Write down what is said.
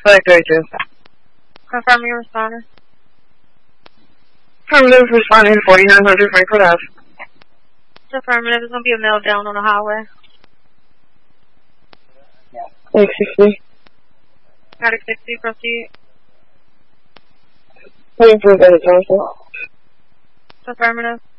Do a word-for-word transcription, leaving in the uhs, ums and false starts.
five thirty-two. Confirm your responder. Affirmative, responding to forty-nine hundred Frankfurt Ave. It's affirmative. There's going to be a male down on the highway. eight sixty. Attic sixty, proceed. Waiting for a better time. It's affirmative.